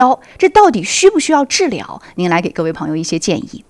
这到底需不需要治疗？您来给各位朋友一些建议。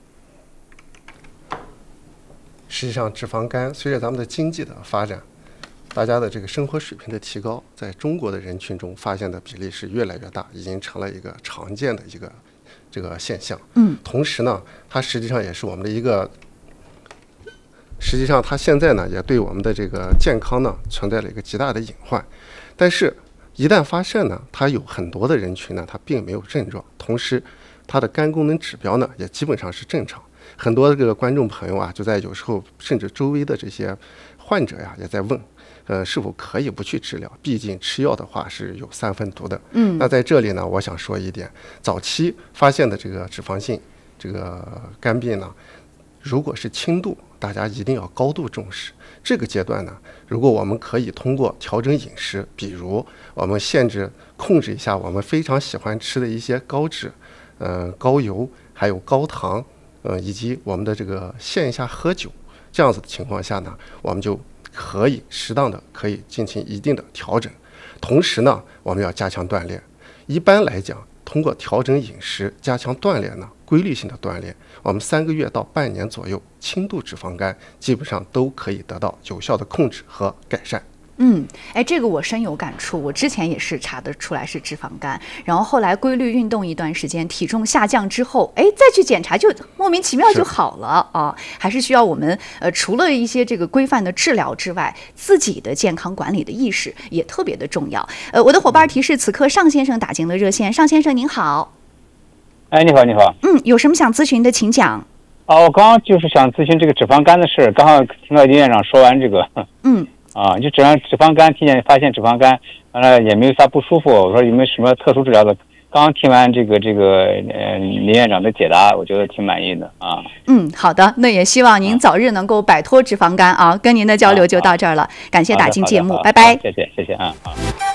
实际上，脂肪肝随着咱们的经济的发展，大家的这个生活水平的提高，在中国的人群中发现的比例是越来越大，已经成了一个常见的这个现象。同时呢，它实际上也是我们的一个，实际上它现在呢也对我们的这个健康呢存在了一个极大的隐患。但是，一旦发现呢，它有很多的人群呢，它并没有症状，同时它的肝功能指标呢也基本上是正常。很多这个观众朋友啊，就在有时候甚至周围的这些患者呀，也在问，是否可以不去治疗？毕竟吃药的话是有3分毒的。那在这里呢，我想说一点，早期发现的这个脂肪性这个肝病呢，如果是轻度，大家一定要高度重视。这个阶段呢，如果我们可以通过调整饮食，比如我们控制一下我们非常喜欢吃的一些高脂、高油，还有高糖。以及我们的这个限一下喝酒，这样子的情况下呢，我们就可以适当的可以进行一定的调整。同时呢，我们要加强锻炼。一般来讲，通过调整饮食、加强锻炼呢，规律性的锻炼，我们3个月到半年左右，轻度脂肪肝基本上都可以得到有效的控制和改善。 这个我深有感触。我之前也是查得出来是脂肪肝，然后后来规律运动一段时间，体重下降之后，再去检查就莫名其妙就好了啊！还是需要我们除了一些这个规范的治疗之外，自己的健康管理的意识也特别的重要。我的伙伴提示，此刻尚先生打进了热线。尚先生您好。 你好，你好。 有什么想咨询的，请讲。 我刚刚就是想咨询这个脂肪肝的事，刚好听到林院长说完这个。就脂肪肝，发现脂肪肝，完了也没有啥不舒服。我说有没有什么特殊治疗的？刚刚听完这个林院长的解答，我觉得挺满意的啊。 好的，那也希望您早日能够摆脱脂肪肝啊。跟您的交流就到这儿了，感谢打进节目，拜拜。 谢谢啊。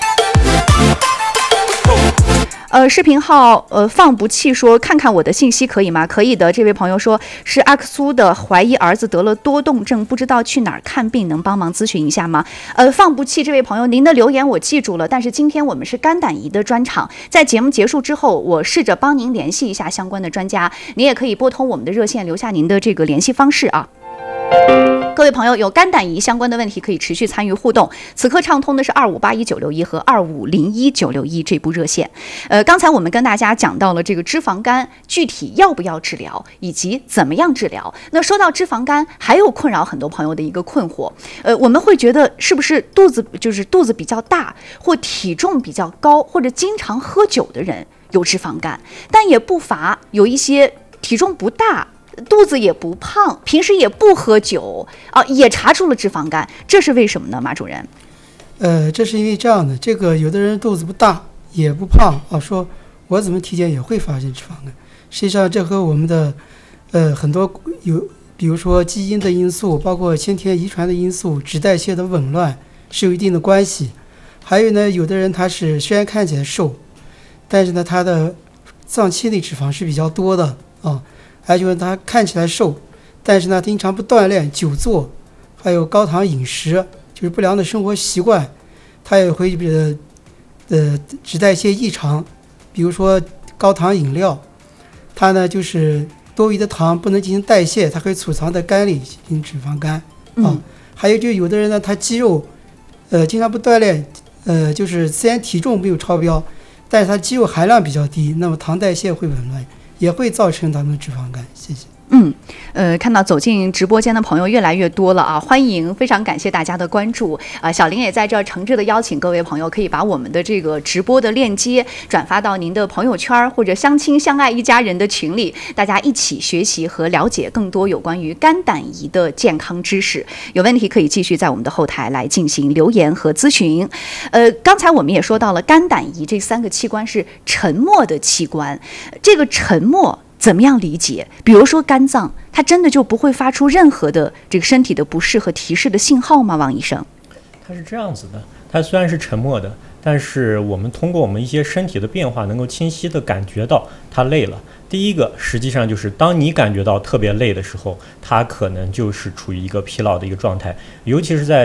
视频号放不弃说看看我的信息可以吗？可以的。这位朋友说是阿克苏的，怀疑儿子得了多动症，不知道去哪儿看病，能帮忙咨询一下吗？放不弃这位朋友，您的留言我记住了，但是今天我们是肝胆胰的专场，在节目结束之后，我试着帮您联系一下相关的专家，您也可以拨通我们的热线，留下您的这个联系方式啊。各位朋友，有肝胆胰相关的问题可以持续参与互动。此刻畅通的是2581-961和2501-961这部热线。刚才我们跟大家讲到了这个脂肪肝具体要不要治疗，以及怎么样治疗。那说到脂肪肝，还有困扰很多朋友的一个困惑，我们会觉得是不是肚子比较大，或体重比较高，或者经常喝酒的人有脂肪肝，但也不乏有一些体重不大，肚子也不胖，平时也不喝酒也查出了脂肪肝，这是为什么呢？马主任， 这是因为这样的，这个有的人肚子不大也不胖说我怎么体检也会发现脂肪肝。实际上这和我们的很多比如说基因的因素，包括先天遗传的因素，脂代谢的紊乱是有一定的关系。还有呢，有的人他是虽然看起来瘦，但是呢他的脏器内脂肪是比较多的还有就是他看起来瘦，但是呢经常不锻炼、久坐，还有高糖饮食，就是不良的生活习惯，他也会脂代谢异常。比如说高糖饮料，它呢就是多余的糖不能进行代谢，它会储藏在肝里进行脂肪肝还有就有的人呢，他肌肉经常不锻炼，就是虽然体重没有超标，但是他肌肉含量比较低，那么糖代谢会紊乱，也会造成他们的脂肪肝。谢谢。 看到走进直播间的朋友越来越多了啊，欢迎，非常感谢大家的关注小林也在这儿诚挚的邀请各位朋友，可以把我们的这个直播的链接转发到您的朋友圈或者相亲相爱一家人的群里，大家一起学习和了解更多有关于肝胆胰的健康知识。有问题可以继续在我们的后台来进行留言和咨询。刚才我们也说到了肝胆胰这3个器官是沉默的器官，这个沉默怎么样理解？比如说肝脏，它真的就不会发出任何的这个身体的不适和提示的信号吗？王医生， 它是这样子的，它虽然是沉默的，但是我们通过我们一些身体的变化，能够清晰地感觉到它累了。第一个，实际上就是当你感觉到特别累的时候，它可能就是处于一个疲劳的一个状态，尤其是在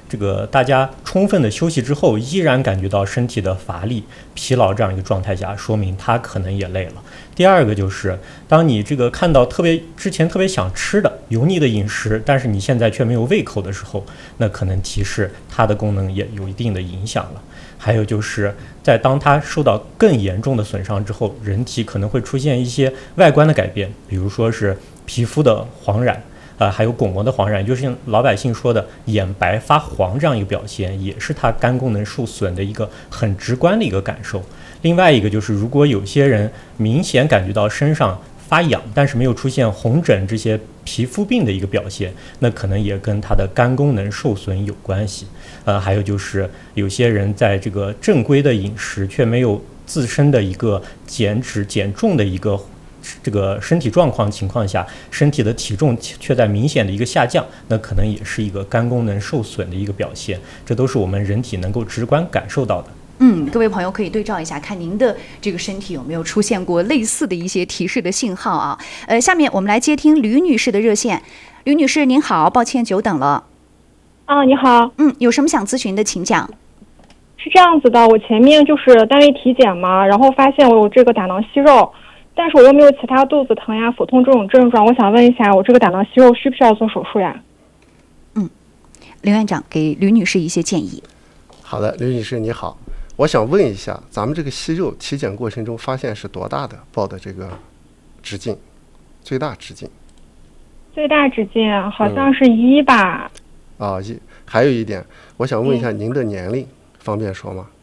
这个大家充分的休息之后，依然感觉到身体的乏力、疲劳这样一个状态下，说明他可能也累了。第二个就是，当你这个看到之前特别想吃的油腻的饮食，但是你现在却没有胃口的时候，那可能提示它的功能也有一定的影响了。还有就是在当它受到更严重的损伤之后，人体可能会出现一些外观的改变，比如说是皮肤的黄染，还有巩膜的黄染，也就是老百姓说的眼白发黄这样一个表现，也是它肝功能受损的一个很直观的一个感受。另外一个就是，如果有些人明显感觉到身上发痒，但是没有出现红疹这些皮肤病的一个表现，那可能也跟他的肝功能受损有关系。还有就是有些人在这个正规的饮食却没有自身的一个减脂减重的一个这个身体状况情况下，身体的体重却在明显的一个下降，那可能也是一个肝功能受损的一个表现，这都是我们人体能够直观感受到的。 各位朋友可以对照一下，看您的这个身体有没有出现过类似的一些提示的信号啊。下面我们来接听吕女士的热线。吕女士您好，抱歉久等了。 你好。 有什么想咨询的请讲。 是这样子的，我前面就是单位体检嘛，然后发现我有这个胆囊息肉，但是我又没有其他肚子疼呀、腹痛这种症状，我想问一下，我这个胆囊息肉需不需要做手术呀？ 林院长给吕女士一些建议。 好的，吕女士你好，我想问一下，咱们这个息肉体检过程中发现是多大的报的这个直径，最大直径？ 最大直径好像是1吧。 1。还有一点，我想问一下您的年龄，方便说吗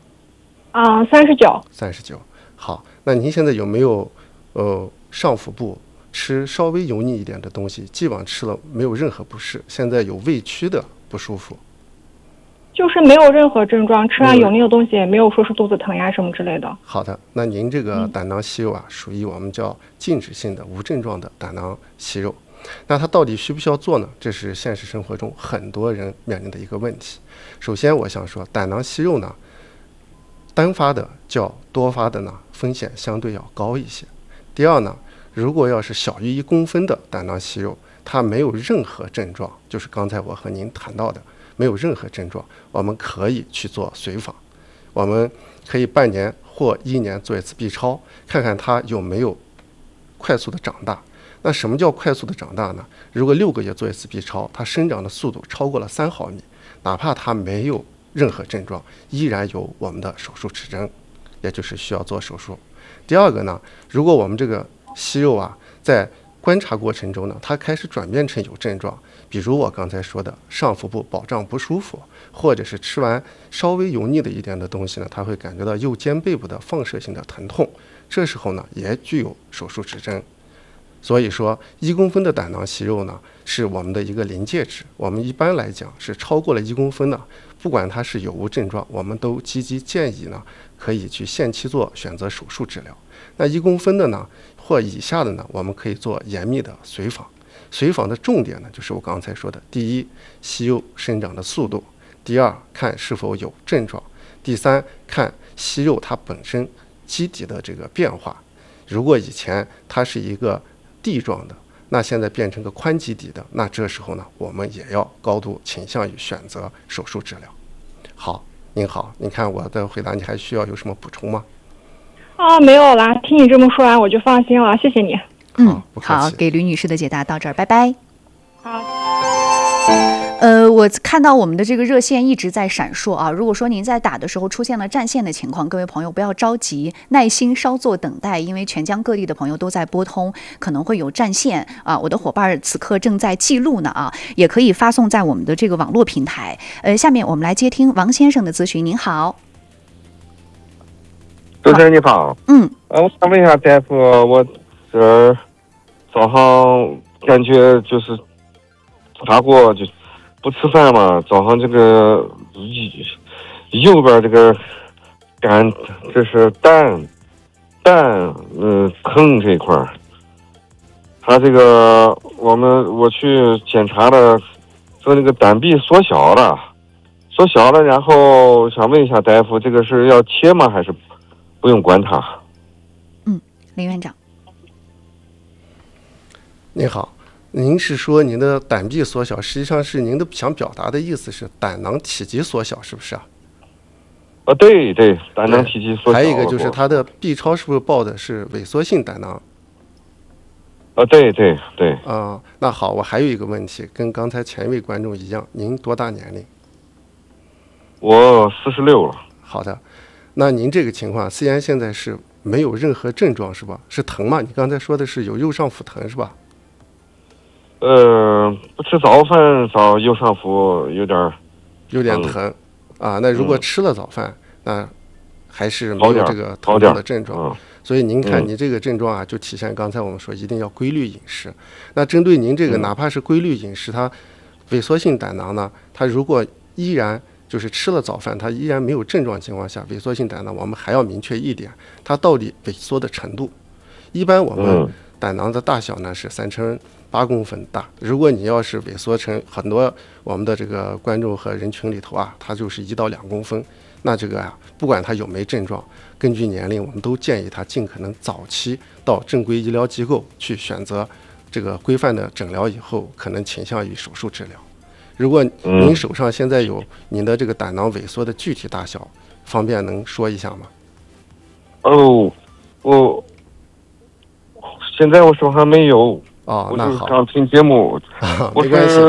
？39。 39。好，那您现在有没有上腹部吃稍微油腻一点的东西，既往吃了没有任何不适，现在有胃区的不舒服？ 就是没有任何症状，吃完油腻的东西也没有说是肚子疼呀什么之类的。 好的，那您这个胆囊息肉啊，属于我们叫静止性的无症状的胆囊息肉。那它到底需不需要做呢？这是现实生活中很多人面临的一个问题。首先我想说，胆囊息肉呢，单发的较多发的呢风险相对要高一些。第二呢，如果要是小于1公分的胆囊息肉，它没有任何症状，就是刚才我和您谈到的没有任何症状，我们可以去做随访，我们可以半年或1年做一次 B 超，看看它有没有快速的长大。那什么叫快速的长大呢？如果6个月做一次 B 超，它生长的速度超过了3毫米，哪怕它没有任何症状，依然有我们的手术指征，也就是需要做手术。第二个呢，如果我们这个息肉啊，在观察过程中呢，它开始转变成有症状，比如我刚才说的上腹部饱胀不舒服，或者是吃完稍微油腻的一点的东西呢，它会感觉到右肩背部的放射性的疼痛，这时候呢也具有手术指征。所以说1公分的胆囊息肉呢，是我们的一个临界值，我们一般来讲是超过了1公分呢，不管它是有无症状，我们都积极建议呢可以去限期做选择手术治疗。那1公分的呢或以下的呢，我们可以做严密的随访。随访的重点呢，就是我刚才说的，第一，息肉生长的速度；第二，看是否有症状；第三，看息肉它本身基底的这个变化。如果以前它是一个地状的，那现在变成个宽基底的，那这时候呢，我们也要高度倾向于选择手术治疗。好，您好，您看我的回答，你还需要有什么补充吗？ 没有啦，听你这么说完我就放心了，谢谢你。 好，给吕女士的解答到这儿，拜拜。 好。 我看到我们的这个热线一直在闪烁啊。如果说您在打的时候出现了占线的情况，各位朋友不要着急，耐心稍作等待，因为全疆各地的朋友都在拨通，可能会有占线啊。我的伙伴此刻正在记录呢啊，也可以发送在我们的这个网络平台。下面我们来接听王先生的咨询。您好。 主持人你好。我想问一下大夫，我这早上感觉就是查过就不吃饭嘛，早上这个右边这个肝，这是胆疼这一块儿，他这个我去检查了，说那个胆壁缩小了，然后想问一下大夫，这个是要切吗，还是不用管它？ 林院长。 你好， 您是说您的胆壁缩小，实际上是您的想表达的意思是胆囊体积缩小，是不是啊？ 对，胆囊体积缩小。 还有一个就是他的 B 超是不是报的是萎缩性胆囊？ 对。 那好，我还有一个问题，跟刚才前一位观众一样，您多大年龄？ 我46了。 好的，那您这个情况虽然现在是没有任何症状是吧？是疼吗？你刚才说的是有右上腹疼是吧？ 不吃早饭早右上腹有点疼啊。那如果吃了早饭，那还是没有这个疼痛的症状。所以您看你这个症状啊，就体现刚才我们说一定要规律饮食。那针对您这个哪怕是规律饮食，它萎缩性胆囊呢，它如果依然就是吃了早饭，它依然没有症状情况下，萎缩性胆囊我们还要明确一点，它到底萎缩的程度。一般我们胆囊的大小呢是3×8公分大，如果你要是萎缩成很多我们的这个观众和人群里头啊，它就是1到2公分，那这个啊，不管它有没症状，根据年龄，我们都建议他尽可能早期到正规医疗机构去选择这个规范的诊疗，以后可能倾向于手术治疗。如果您手上现在有您的这个胆囊萎缩的具体大小，方便能说一下吗？ 我现在我手上没有。 那好， 我刚听节目， 没关系。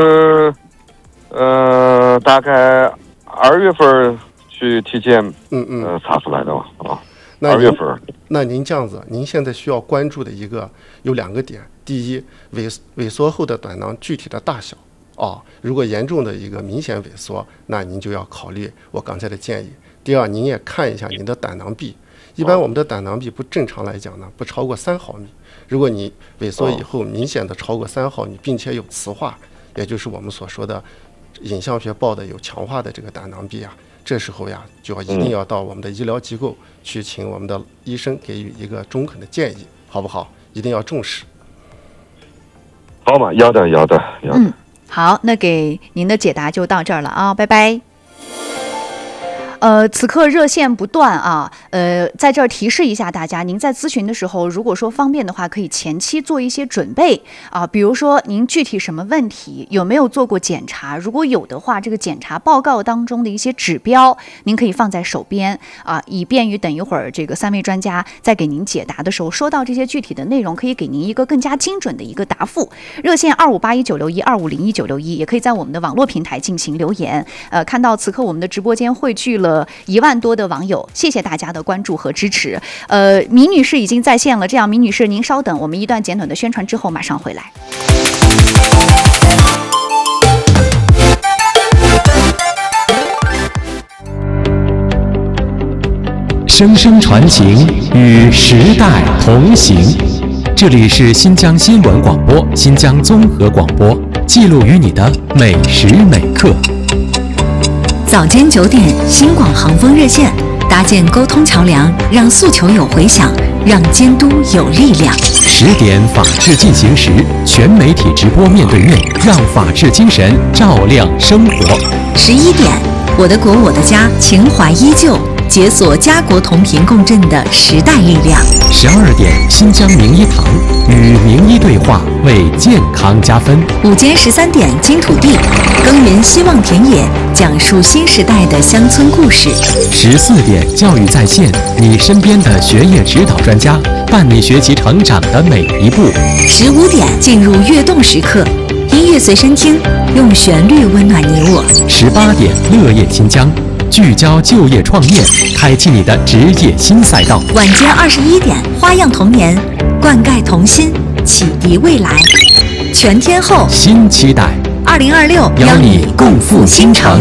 大概2月份去体检，查出来的啊。2月份。 那您这样子，您现在需要关注的有2个点：第一，萎缩后的胆囊具体的大小如果严重的一个明显萎缩，那您就要考虑我刚才的建议。第二，您也看一下您的胆囊壁。一般我们的胆囊壁不正常来讲呢，不超过3毫米。如果你萎缩以后明显的超过3毫米，并且有磁化，也就是我们所说的影像学报的有强化的这个胆囊壁啊，这时候呀就一定要到我们的医疗机构去，请我们的医生给予一个中肯的建议，好不好？一定要重视。 好嘛，要的。 好，那给您的解答就到这儿了啊，拜拜。此刻热线不断啊，在这儿提示一下大家，您在咨询的时候，如果说方便的话，可以前期做一些准备啊，比如说您具体什么问题，有没有做过检查？如果有的话，这个检查报告当中的一些指标，您可以放在手边啊，以便于等一会儿这个3位专家在给您解答的时候，说到这些具体的内容，可以给您一个更加精准的一个答复。热线25819612501961，也可以在我们的网络平台进行留言。看到此刻我们的直播间汇聚了1万多的网友，谢谢大家的关注和支持。米女士已经在线了，这样米女士您稍等，我们一段简短的宣传之后马上回来。 声声传情，与时代同行。这里是新疆新闻广播、新疆综合广播，记录于你的每时每刻。 早间9点，新广航风热线，搭建沟通桥梁，让诉求有回响，让监督有力量。 10点，法治进行时，全媒体直播面对面，让法治精神照亮生活。 11点，我的国我的家，情怀依旧，解锁家国同频共振的时代力量。 12点，新疆名医堂，与名医对话，为健康加分。 午间13点，金土地，耕耘希望田野，讲述新时代的乡村故事。 14点，教育在线，你身边的学业指导专家，伴你学习成长的每一步。 15点，进入跃动时刻，音乐随身听，用旋律温暖你我。 18点，乐业新疆，聚焦就业创业，开启你的职业新赛道。 晚间21点，花样童年，灌溉童心，启迪未来。全天候新期待 ，2026 邀你共赴新城。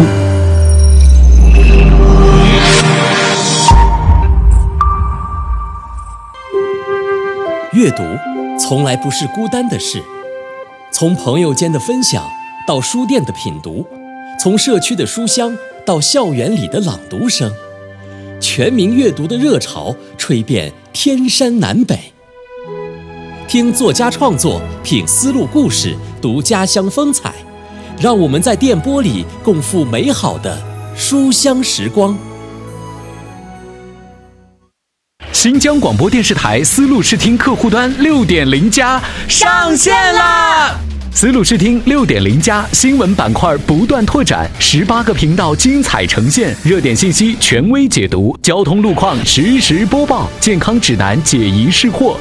阅读从来不是孤单的事，从朋友间的分享到书店的品读，从社区的书香到校园里的朗读声，全民阅读的热潮吹遍天山南北。听作家创作，品丝路故事，读家乡风采，让我们在电波里共赴美好的书香时光。 新疆广播电视台丝路视听客户端6.0+上线啦！ 思路视听6.0+新闻板块不断拓展，18个频道精彩呈现，热点信息权威解读，交通路况实时播报，健康指南解疑释惑，